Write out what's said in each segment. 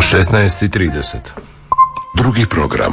16:30. Drugi program.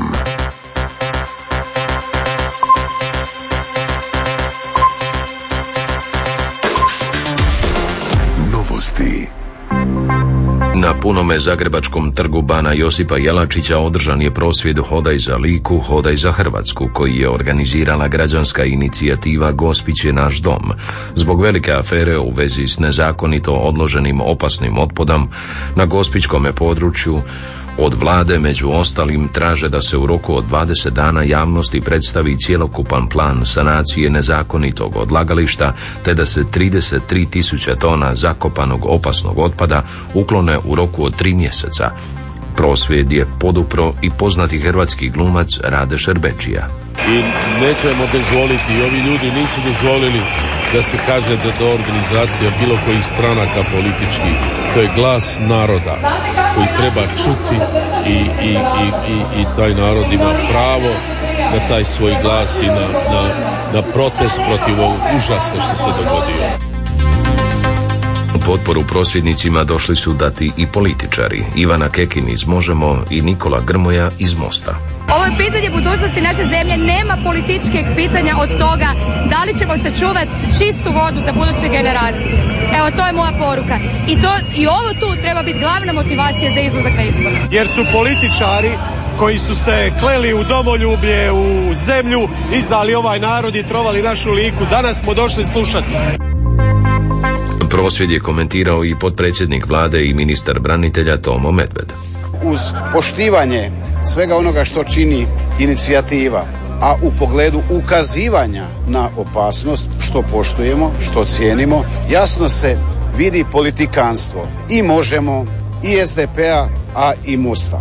Novosti. Na punome zagrebačkom trgu Bana Josipa Jelačića održan je prosvjed Hodaj za Liku, Hodaj za Hrvatsku, koji je organizirala građanska inicijativa Gospić je naš dom, zbog velike afere u vezi s nezakonito odloženim opasnim otpadom na gospićkome području. Od vlade među ostalim traže da se u roku od 20 dana javnosti predstavi cjelokupan plan sanacije nezakonitog odlagališta, te da se 33.000 tona zakopanog opasnog otpada uklone u roku od 3 mjeseca. Prosvjed je podupro i poznati hrvatski glumac Rade Šerbedžija. I nećemo dozvoliti, i ovi ljudi nisu dozvolili da se kaže da to organizacija bilo kojih stranaka političkih. To je glas naroda koji treba čuti i taj narod ima pravo na taj svoj glas i na protest protiv ovog užasa što se dogodio. Potporu prosvjednicima došli su dati i političari. Ivana Kekin iz Možemo i Nikola Grmoja iz Mosta. Ovo je pitanje budućnosti naše zemlje, nema političkih pitanja od toga da li ćemo sačuvati čistu vodu za buduće generacije. Evo, to je moja poruka. I ovo tu treba biti glavna motivacija za izlazak na izbore. Jer su političari koji su se kleli u domoljublje, u zemlju, izdali ovaj narod i trovali našu Liku. Danas smo došli slušati. Prosvjed je komentirao i potpredsjednik vlade i ministar branitelja Tomo Medved. Uz poštivanje svega onoga što čini inicijativa, a u pogledu ukazivanja na opasnost, što poštujemo, što cijenimo, jasno se vidi politikanstvo i Možemo, i SDP-a, a i Mosta.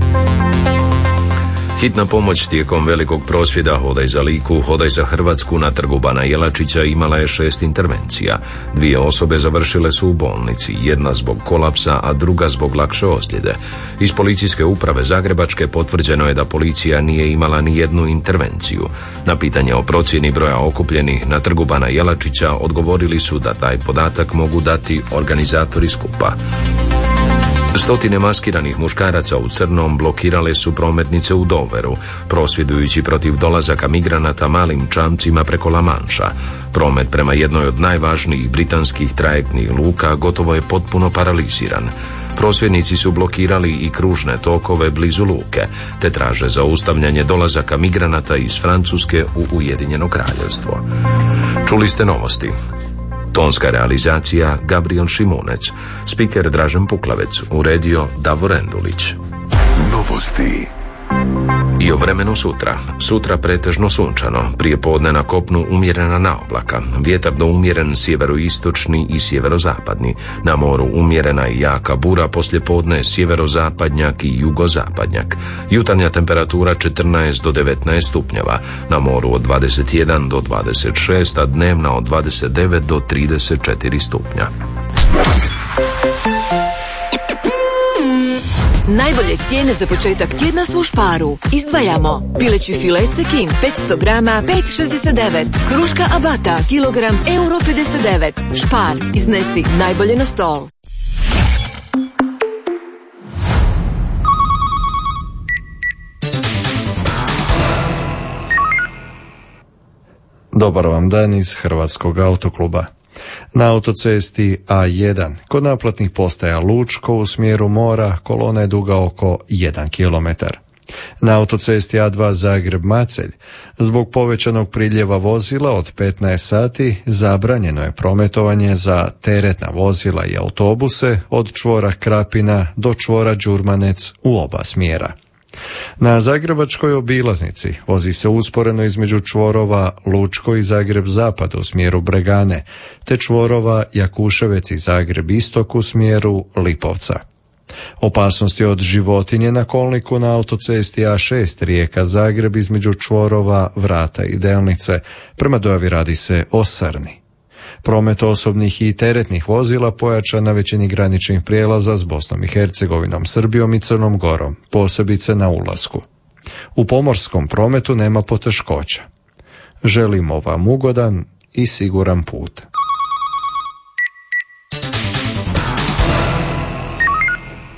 Hitna pomoć tijekom velikog prosvjeda Hodaj za Liku, Hodaj za Hrvatsku na trgu Bana Jelačića imala je 6 intervencija. 2 osobe završile su u bolnici, jedna zbog kolapsa, a druga zbog lakše ozljede. Iz policijske uprave Zagrebačke potvrđeno je da policija nije imala ni jednu intervenciju. Na pitanje o procjeni broja okupljenih na trgu Bana Jelačića odgovorili su da taj podatak mogu dati organizatori skupa. Stotine maskiranih muškaraca u crnom blokirale su prometnice u Doveru, prosvjedujući protiv dolazaka migranata malim čamcima preko La Manša. Promet prema jednoj od najvažnijih britanskih trajektnih luka gotovo je potpuno paraliziran. Prosvjednici su blokirali i kružne tokove blizu luke, te traže zaustavljanje dolazaka migranata iz Francuske u Ujedinjeno Kraljevstvo. Čuli ste novosti. Tonska realizacija Gabriel Šimunec, spiker Dražen Puklavec, uredio Davor Endulić. Novosti. I o vremenu sutra. Sutra pretežno sunčano, prije podne na kopnu umjerena naoblaka, vjetar do umjeren sjeveroistočni i sjeverozapadni, na moru umjerena i jaka bura, poslije podne sjeverozapadnjak i jugozapadnjak. Jutarnja temperatura 14 do 19 stupnjeva, na moru od 21 do 26, a dnevna od 29 do 34 stupnja. Najbolje cijene za početak tjedna su u Sparu. Izdvajamo pileći filet Cekin 500 grama 5,69, kruška Abata kilogram €59. Spar, iznesi najbolje na stol. Dobar vam dan iz Hrvatskog autokluba. Na autocesti A1 kod naplatnih postaja Lučko u smjeru mora kolona je duga oko 1 km. Na autocesti A2 Zagreb-Macelj zbog povećanog priljeva vozila od 15 sati zabranjeno je prometovanje za teretna vozila i autobuse od čvora Krapina do čvora Đurmanec u oba smjera. Na zagrebačkoj obilaznici vozi se usporeno između čvorova Lučko i Zagreb-Zapad u smjeru Bregane, te čvorova Jakuševec i Zagreb-Istok u smjeru Lipovca. Opasnosti od životinje na kolniku na autocesti A6 Rijeka-Zagreb između čvorova Vrata i Delnice, prema dojavi radi se o srni. Promet osobnih i teretnih vozila pojačan na većini graničnih prijelaza s Bosnom i Hercegovinom, Srbijom i Crnom Gorom, posebice na ulasku. U pomorskom prometu nema poteškoća. Želimo vam ugodan i siguran put.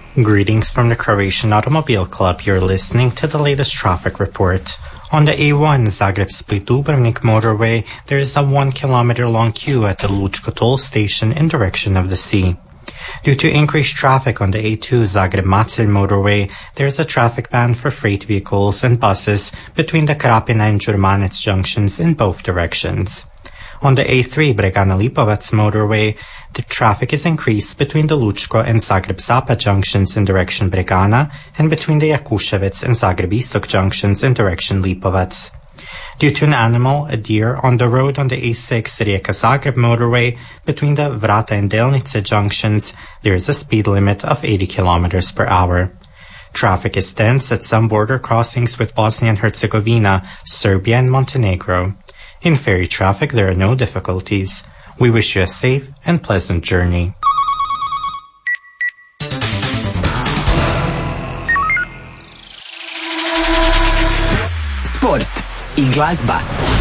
Greetings from the Croatian Automobile Club. You're listening to the latest traffic report. On the A1 Zagreb-Split-Dubrovnik motorway, there is a 1 kilometer long queue at the Lučko toll station in direction of the sea. Due to increased traffic on the A2 Zagreb-Macelj motorway, there is a traffic ban for freight vehicles and buses between the Krapina and Đurmanec junctions in both directions. On the A3 Bregana-Lipovac motorway, the traffic is increased between the Lučko and Zagreb-Zapad junctions in direction Bregana and between the Jakuševec and Zagreb-Istok junctions in direction Lipovac. Due to an animal, a deer, on the road on the A6 Rijeka-Zagreb motorway between the Vrata and Delnice junctions, there is a speed limit of 80 km per hour. Traffic is dense at some border crossings with Bosnia and Herzegovina, Serbia and Montenegro. In ferry traffic, there are no difficulties. We wish you a safe and pleasant journey. Sport i glazba.